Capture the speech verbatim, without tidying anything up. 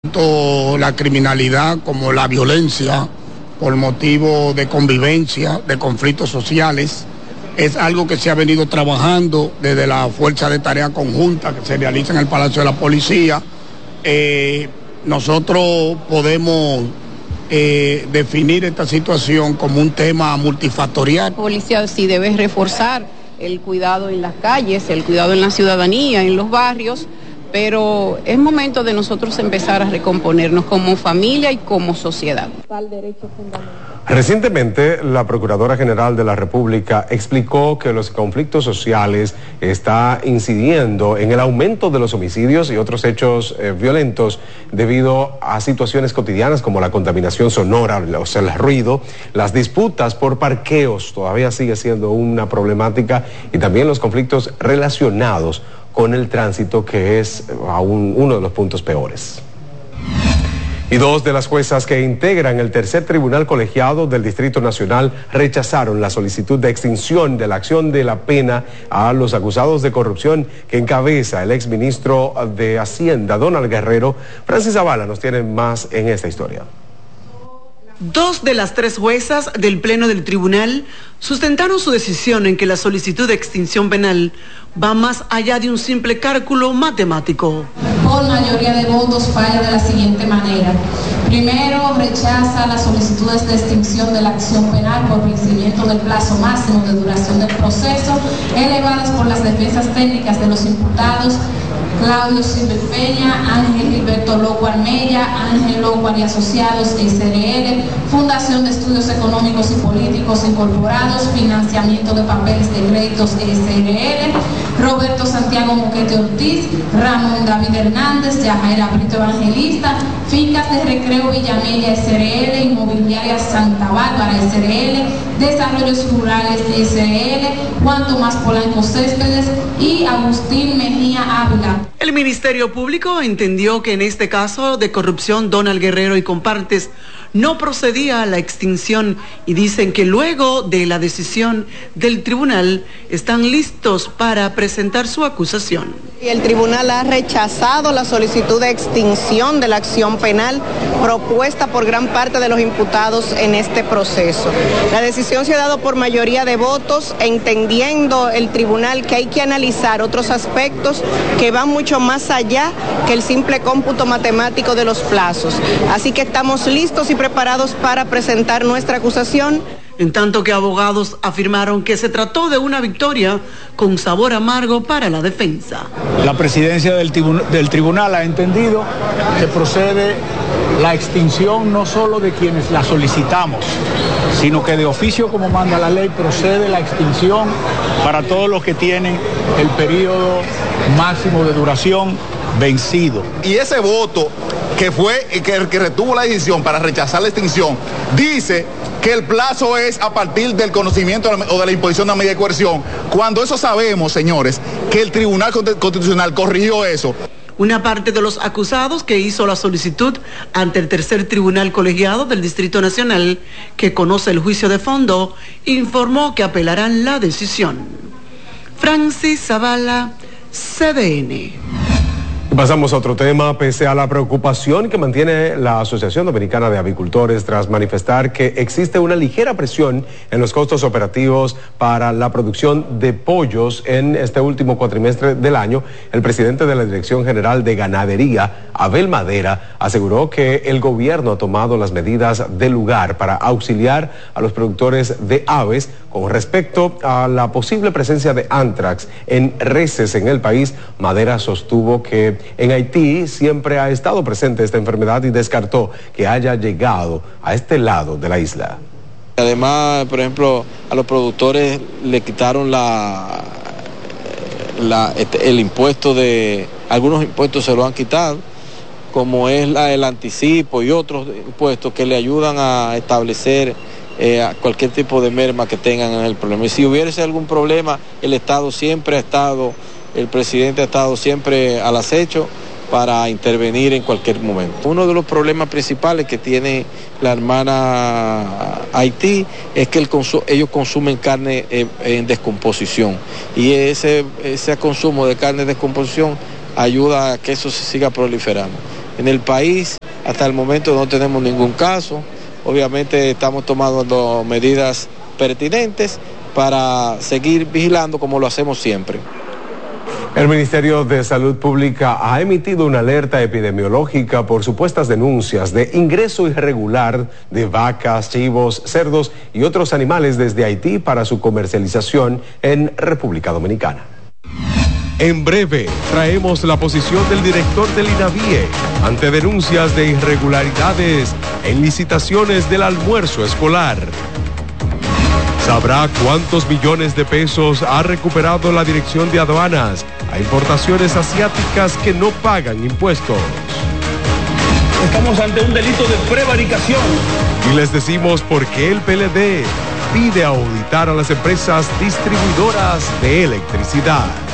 Tanto la criminalidad como la violencia por motivo de convivencia, de conflictos sociales, es algo que se ha venido trabajando desde la fuerza de tarea conjunta que se realiza en el Palacio de la Policía. Eh, nosotros podemos eh, definir esta situación como un tema multifactorial. La policía sí debe reforzar el cuidado en las calles, el cuidado en la ciudadanía, en los barrios, pero es momento de nosotros empezar a recomponernos como familia y como sociedad. Recientemente, la Procuradora General de la República explicó que los conflictos sociales están incidiendo en el aumento de los homicidios y otros hechos eh, violentos debido a situaciones cotidianas como la contaminación sonora, o sea, el ruido, las disputas por parqueos todavía sigue siendo una problemática, y también los conflictos relacionados con el tránsito, que es aún uno de los puntos peores. Y dos de las juezas que integran el tercer tribunal colegiado del Distrito Nacional rechazaron la solicitud de extinción de la acción de la pena a los acusados de corrupción que encabeza el exministro de Hacienda, Donald Guerrero. Francis Zavala nos tiene más en esta historia. Dos de las tres juezas del Pleno del Tribunal sustentaron su decisión en que la solicitud de extinción penal va más allá de un simple cálculo matemático. Por mayoría de votos falla de la siguiente manera. Primero, rechaza las solicitudes de extinción de la acción penal por vencimiento del plazo máximo de duración del proceso, elevadas por las defensas técnicas de los imputados Claudio Silva Peña, Ángel Gilberto Loco Armella, Ángel Loco y Asociados, S R L, Fundación de Estudios Económicos y Políticos Incorporados, Financiamiento de Papeles de Créditos, S R L, Roberto Santiago Moquete Ortiz, Ramón David Hernández, Yajaira Brito Evangelista, Fincas de Recreo Villamella, S R L, Inmobiliaria Santa Bárbara, S R L, Desarrollos Rurales, S R L, Juan Tomás Polanco Céspedes y Agustín Mejía Ávila. El Ministerio Público entendió que en este caso de corrupción, Donald Guerrero y compartes no procedía a la extinción, y dicen que luego de la decisión del tribunal están listos para presentar su acusación. El tribunal ha rechazado la solicitud de extinción de la acción penal propuesta por gran parte de los imputados en este proceso. La decisión se ha dado por mayoría de votos, entendiendo el tribunal que hay que analizar otros aspectos que van mucho más allá que el simple cómputo matemático de los plazos. Así que estamos listos y preparados para presentar nuestra acusación. En tanto que abogados afirmaron que se trató de una victoria con sabor amargo para la defensa. La presidencia del, tribunal, del tribunal ha entendido que procede la extinción no solo de quienes la solicitamos, sino que de oficio, como manda la ley, procede la extinción para todos los que tienen el periodo máximo de duración vencido. Y ese voto que fue que, que retuvo la decisión para rechazar la extinción dice que el plazo es a partir del conocimiento o de la imposición de una medida de coerción, cuando eso sabemos, señores, que el Tribunal Constitucional corrigió eso. Una parte de los acusados que hizo la solicitud ante el tercer tribunal colegiado del Distrito Nacional, que conoce el juicio de fondo, informó que apelarán la decisión. Francis Zavala, C D N. Pasamos a otro tema. Pese a la preocupación que mantiene la Asociación Dominicana de Avicultores tras manifestar que existe una ligera presión en los costos operativos para la producción de pollos en este último cuatrimestre del año, el presidente de la Dirección General de Ganadería, Abel Madera, aseguró que el gobierno ha tomado las medidas del lugar para auxiliar a los productores de aves con respecto a la posible presencia de anthrax en reses en el país. Madera sostuvo que en Haití siempre ha estado presente esta enfermedad y descartó que haya llegado a este lado de la isla. Además, por ejemplo, a los productores le quitaron la, la el impuesto de, algunos impuestos se lo han quitado, como es la, el anticipo y otros impuestos que le ayudan a establecer eh, a cualquier tipo de merma que tengan en el problema. Y si hubiese algún problema, el Estado siempre ha estado, el presidente ha estado siempre al acecho para intervenir en cualquier momento. Uno de los problemas principales que tiene la hermana Haití es que el consu- ellos consumen carne eh, en descomposición, y ese, ese consumo de carne en descomposición ayuda a que eso se siga proliferando. en el país. Hasta el momento no tenemos ningún caso. Obviamente estamos tomando medidas pertinentes para seguir vigilando como lo hacemos siempre. El Ministerio de Salud Pública ha emitido una alerta epidemiológica por supuestas denuncias de ingreso irregular de vacas, chivos, cerdos y otros animales desde Haití para su comercialización en República Dominicana. En breve, traemos la posición del director del INAVIE ante denuncias de irregularidades en licitaciones del almuerzo escolar. Sabrá cuántos millones de pesos ha recuperado la Dirección de Aduanas a importaciones asiáticas que no pagan impuestos. Estamos ante un delito de prevaricación. Y les decimos por qué el P L D pide auditar a las empresas distribuidoras de electricidad.